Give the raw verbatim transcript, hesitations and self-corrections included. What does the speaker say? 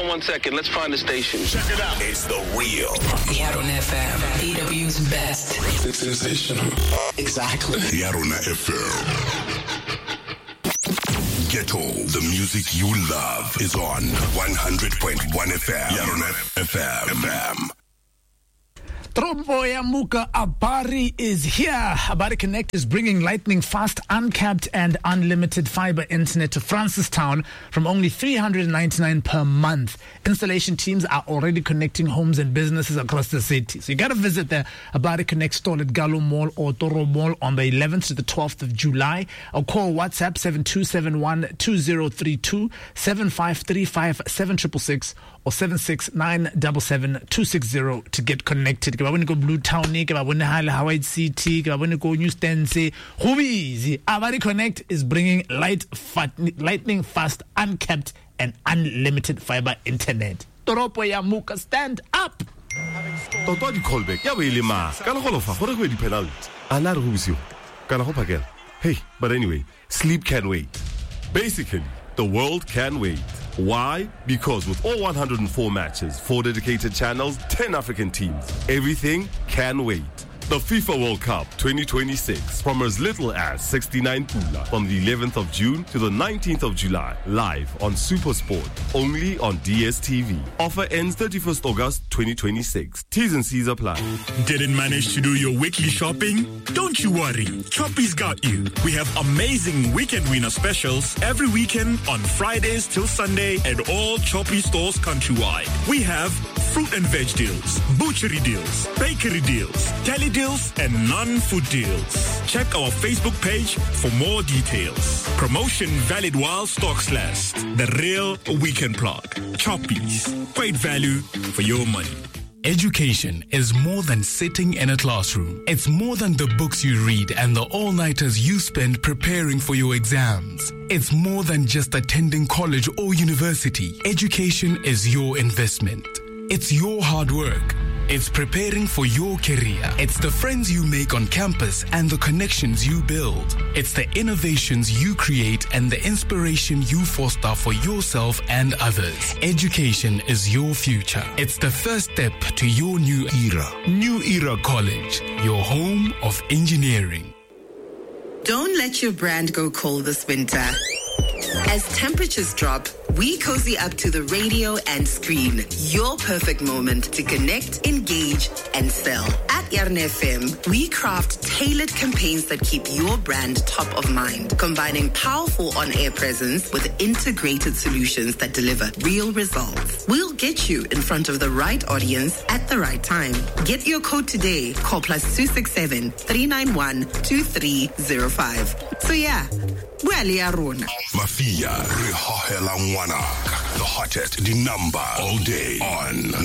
on one second. Let's find the station. Check it out. It's the real Yarona F M, A W's best. It's sensational. Exactly. Yarona F M. Ghetto, the music you love, is on one hundred point one F M. Yarona F M. F M. Trombo ya Muka Abari is here. Abari Connect is bringing lightning fast, uncapped and unlimited fiber internet to Francistown from only three hundred ninety-nine per month. Installation teams are already connecting homes and businesses across the city. So you got to visit the Abari Connect store at Gallo Mall or Toro Mall on the eleventh to the twelfth of July. Or call WhatsApp seven two seven one two zero three two, seven five three five seven six six six or seven six nine seven seven two six zero to get connected. Ke ba bone go Blue Town, ke ba bone Hale Hawaii City, ke ba bone go New Stanley. Go easy. Abari Connect is bringing light fat, lightning fast, uncapped and unlimited fiber internet. Toropo ya Muka, stand up. Toto di callback. Ya wele ma. Kana go lofa gore go di penalty. Ana re go bisiwa. Kana go phakela. Hey, but anyway, sleep can wait. Basically, the world can wait. Why? Because with all one hundred four matches, four dedicated channels, ten African teams, everything can wait. The FIFA World Cup twenty twenty-six from as little as sixty-nine pula from the eleventh of June to the nineteenth of July, live on SuperSport, only on D S T V. Offer ends thirty-first August twenty twenty-six. T's and C's apply. Didn't manage to do your weekly shopping? Don't you worry, Choppy's got you. We have amazing weekend winner specials every weekend on Fridays till Sunday at all Choppy stores countrywide. We have fruit and veg deals, butchery deals, bakery deals, deli deals, and non-food deals. Check our Facebook page for more details. Promotion valid while stocks last. The real weekend plug. Choppies. Great value for your money. Education is more than sitting in a classroom. It's more than the books you read and the all-nighters you spend preparing for your exams. It's more than just attending college or university. Education is your investment. It's your hard work. It's preparing for your career. It's the friends you make on campus and the connections you build. It's the innovations you create and the inspiration you foster for yourself and others. Education is your future. It's the first step to your new era. New Era College, your home of engineering. Don't let your brand go cold this winter. As temperatures drop, we cozy up to the radio and screen. Your perfect moment to connect, engage, and sell. At Yarona F M, we craft tailored campaigns that keep your brand top of mind, combining powerful on-air presence with integrated solutions that deliver real results. We'll get you in front of the right audience at the right time. Get your code today. Call plus two six seven, three nine one, two three zero five. So yeah, well, Yarona. Mafia, the hottest, the number all day on